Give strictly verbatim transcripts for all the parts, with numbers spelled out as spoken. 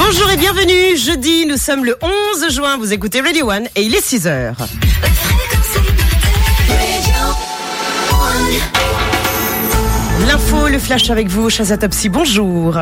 Bonjour et bienvenue, jeudi, nous sommes le onze juin, vous écoutez Radio One et il est six heures. L'info, le flash avec vous, Chaza Topsy, bonjour.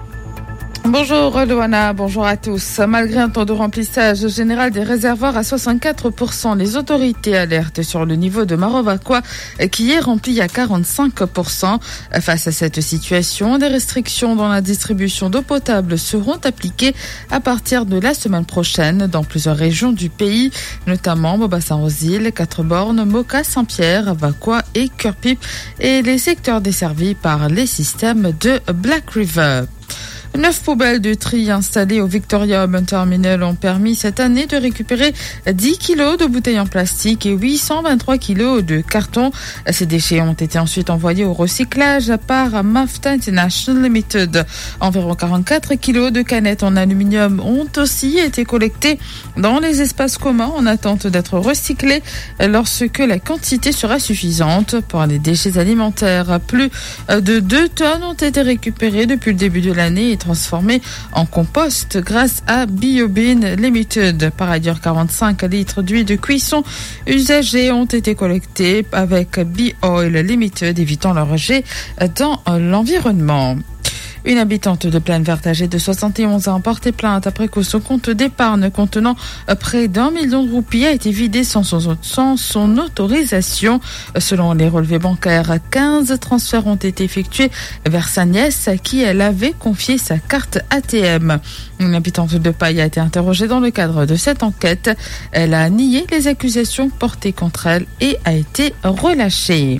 Bonjour Loana, bonjour à tous. Malgré un taux de remplissage général des réservoirs à soixante-quatre pour cent, les autorités alertent sur le niveau de Marovaquois qui est rempli à quarante-cinq pour cent. Face à cette situation, des restrictions dans la distribution d'eau potable seront appliquées à partir de la semaine prochaine dans plusieurs régions du pays, notamment Bobassin-Rosil, Quatre-Bornes, Moka, Saint-Pierre, Vaquois et Cœur-Pipe et les secteurs desservis par les systèmes de Black River. Neuf poubelles de tri installées au Victoria Urban Terminal ont permis cette année de récupérer dix kilos de bouteilles en plastique et huit cent vingt-trois kilos de carton. Ces déchets ont été ensuite envoyés au recyclage par Mafta International Limited. Environ quarante-quatre kilos de canettes en aluminium ont aussi été collectés dans les espaces communs en attente d'être recyclés lorsque la quantité sera suffisante. Pour les déchets alimentaires, plus de deux tonnes ont été récupérées depuis le début de l'année et transformés en compost grâce à BioBin Limited. Par ailleurs, quarante-cinq litres d'huile de cuisson usagée ont été collectés avec B-Oil Limited, évitant leur rejet dans l'environnement. Une habitante de Plaine-Verte âgée de soixante et onze ans a porté plainte après que son compte d'épargne contenant près d'un million de roupies a été vidé sans son, sans son autorisation. Selon les relevés bancaires, quinze transferts ont été effectués vers sa nièce à qui elle avait confié sa carte A T M. Une habitante de Paille a été interrogée dans le cadre de cette enquête. Elle a nié les accusations portées contre elle et a été relâchée.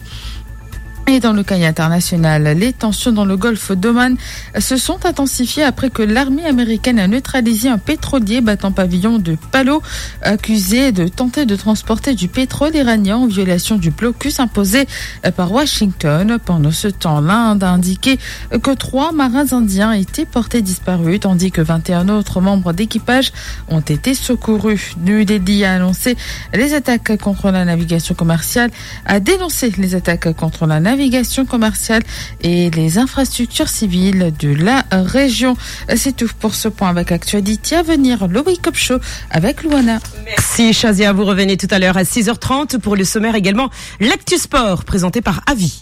Et dans le cas international, les tensions dans le golfe d'Oman se sont intensifiées après que l'armée américaine a neutralisé un pétrolier battant pavillon de Palo, accusé de tenter de transporter du pétrole iranien en violation du blocus imposé par Washington. Pendant ce temps, l'Inde a indiqué que trois marins indiens étaient portés disparus, tandis que vingt et un autres membres d'équipage ont été secourus. New Delhi a annoncé les attaques contre la navigation commerciale, a dénoncé les attaques contre la navigation navigation commerciale et les infrastructures civiles de la région. C'est tout pour ce point avec actualité. À venir, le Wake Up Show avec Luana. Merci Chazia, vous revenez tout à l'heure à six heures trente pour le sommaire également l'Actu Sport présenté par Avi.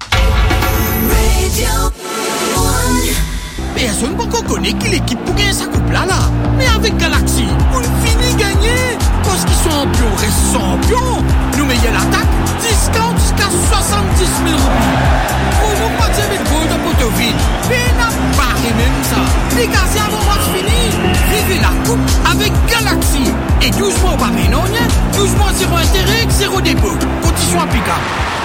Personne ne connaît qui l'équipe pour gagner sa coupe là là. Mais avec Galaxy, on finit gagner. Parce qu'ils sont champions, restent champions. Nous meilleurs l'attaque, discount jusqu'à soixante-dix mille roupies. Pour nous partir avec goal de Potoville. Mais n'a pas même ça. Les gars, c'est avant match fini. Vivez la coupe avec Galaxy. Et douze mois au Paris, non? douze mois zéro intérêt, zéro dépôt. Condition applicable.